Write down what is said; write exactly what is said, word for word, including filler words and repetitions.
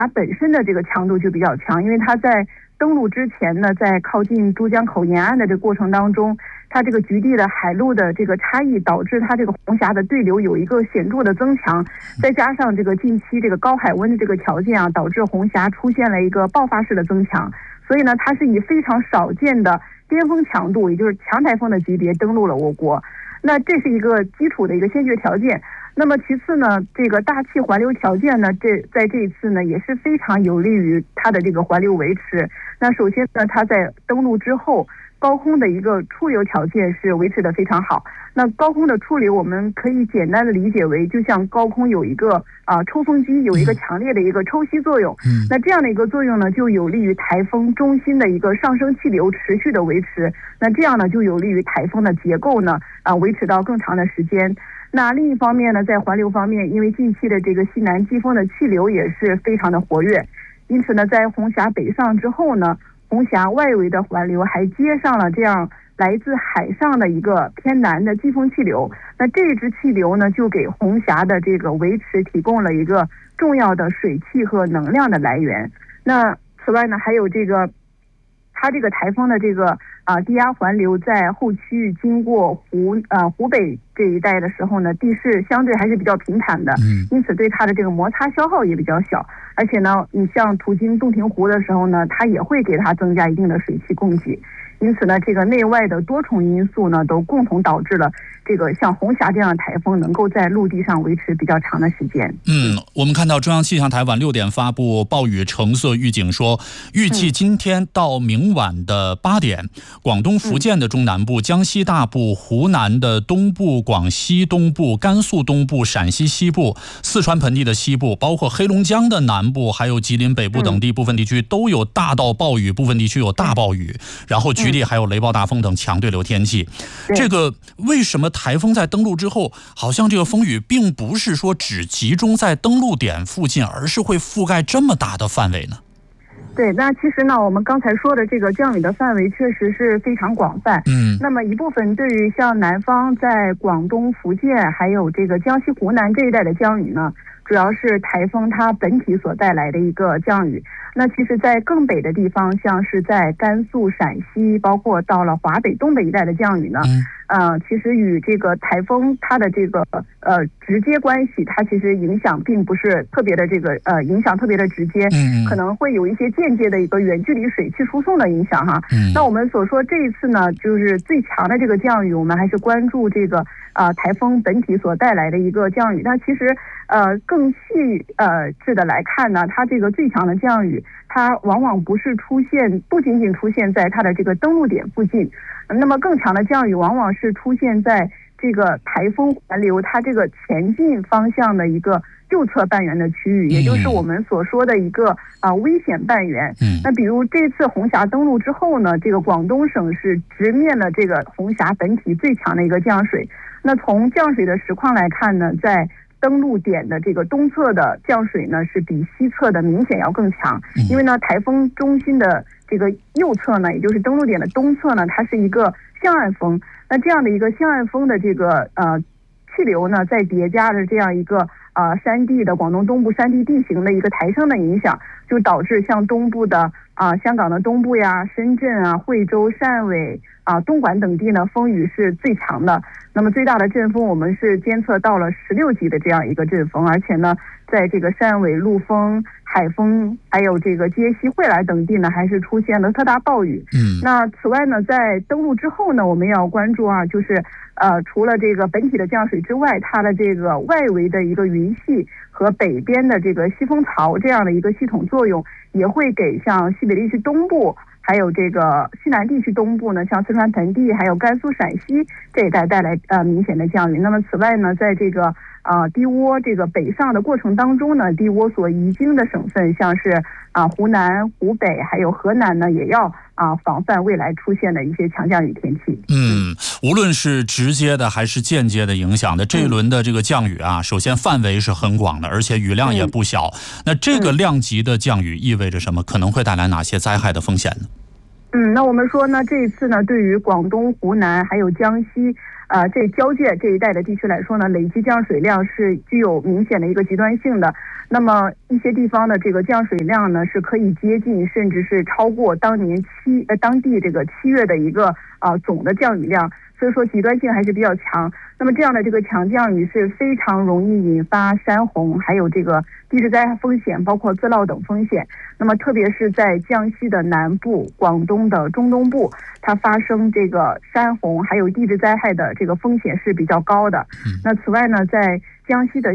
本身的这个强度就比较强，因为它在登陆之前呢，在靠近珠江口沿岸的这个过程当中，它这个局地的海陆的这个差异，导致它这个红霞的对流有一个显著的增强，再加上这个近期这个高海温的这个条件啊，导致红霞出现了一个爆发式的增强，所以呢，它是以非常少见的巅峰强度，也就是强台风的级别登陆了我国。那这是一个基础的一个先决条件。那么其次呢，这个大气环流条件呢，这在这一次呢也是非常有利于它的这个环流维持。那首先呢，它在登陆之后，高空的一个出流条件是维持的非常好。那高空的出流，我们可以简单的理解为，就像高空有一个啊、呃、抽风机，有一个强烈的一个抽吸作用。嗯，那这样的一个作用呢，就有利于台风中心的一个上升气流持续的维持。那这样呢，就有利于台风的结构呢啊、呃、维持到更长的时间。那另一方面呢，在环流方面，因为近期的这个西南季风的气流也是非常的活跃，因此呢，在红霞北上之后呢，红霞外围的环流还接上了这样来自海上的一个偏南的季风气流。那这一支气流呢，就给红霞的这个维持提供了一个重要的水汽和能量的来源。那此外呢，还有这个它这个台风的这个啊、呃、低压环流在后区域经过湖呃湖北这一带的时候呢，地势相对还是比较平坦的，嗯，因此对它的这个摩擦消耗也比较小。而且呢，你像途经洞庭湖的时候呢，它也会给它增加一定的水汽供给。因此呢，这个内外的多重因素呢，都共同导致了这个像红霞这样的台风能够在陆地上维持比较长的时间。 嗯，我们看到中央气象台晚六点发布暴雨橙色预警说，预计今天到明晚的八点，广东、福建的中南部、江西大部、湖南的东部、广西东部、甘肃东部、陕西西部、四川盆地的西部，包括黑龙江的南部，还有吉林北部等地部分地区都有大到暴雨，部分地区有大暴雨，然后局地还有雷暴大风等强对流天气。这个为什么台风在登陆之后，好像这个风雨并不是说只集中在登陆点附近，而是会覆盖这么大的范围呢？ 对，那其实呢，我们刚才说的这个降雨的范围确实是非常广泛。嗯，那么一部分对于像南方在广东、福建还有这个江西、湖南这一带的降雨呢，主要是台风它本体所带来的一个降雨。那其实在更北的地方，像是在甘肃、陕西，包括到了华北、东北一带的降雨呢，呃，其实与这个台风它的这个呃直接关系，它其实影响并不是特别的这个呃影响特别的直接，可能会有一些间接的一个远距离水汽输送的影响哈。那我们所说这一次呢，就是最强的这个降雨，我们还是关注这个啊、呃、台风本体所带来的一个降雨。那其实呃更细呃致的来看呢，它这个最强的降雨，它往往不是出现，不仅仅出现在它的这个登陆点附近，那么更强的降雨往往是出现在这个台风环流它这个前进方向的一个右侧半圆的区域，也就是我们所说的一个啊、呃、危险半圆。那比如这次红霞登陆之后呢，这个广东省是直面了这个红霞本体最强的一个降水。那从降水的实况来看呢，在登陆点的这个东侧的降水呢，是比西侧的明显要更强。因为呢，台风中心的这个右侧呢，也就是登陆点的东侧呢，它是一个向岸风。那这样的一个向岸风的这个呃气流呢，再叠加着这样一个呃山地的广东东部山地地形的一个抬升的影响，就导致像东部的啊、呃、香港的东部呀、深圳啊、惠州、汕尾啊、东莞等地呢，风雨是最强的。那么最大的阵风我们是监测到了十六级的这样一个阵风，而且呢，在这个汕尾、陆丰、海丰还有这个接西、惠来等地呢，还是出现了特大暴雨。嗯，那此外呢，在登陆之后呢，我们要关注啊，就是呃，除了这个本体的降水之外，它的这个外围的一个云系和北边的这个西风槽这样的一个系统作用，也会给像西北地区东部还有这个西南地区东部呢，像四川盆地还有甘肃、陕西这一带带来呃明显的降雨。那么此外呢，在这个啊、呃、低涡这个北上的过程当中呢，低涡所移经的省份，像是啊、呃、湖南、湖北还有河南呢，也要啊、呃、防范未来出现的一些强降雨天气。 嗯，无论是直接的还是间接的影响的，这一轮的这个降雨啊，首先范围是很广的，而且雨量也不小。那这个量级的降雨意味着什么？可能会带来哪些灾害的风险呢？ 嗯，那我们说呢，这一次呢，对于广东、湖南还有江西啊、呃、这交界这一带的地区来说呢，累计降水量是具有明显的一个极端性的。那么一些地方的这个降水量呢，是可以接近甚至是超过当年七呃当地这个七月的一个啊、呃、总的降雨量。所以说极端性还是比较强。那么这样的这个强降雨是非常容易引发山洪，还有这个地质灾害风险，包括自涝等风险。那么特别是在江西的南部、广东的中东部，它发生这个山洪还有地质灾害的这个风险是比较高的。那此外呢，在江西的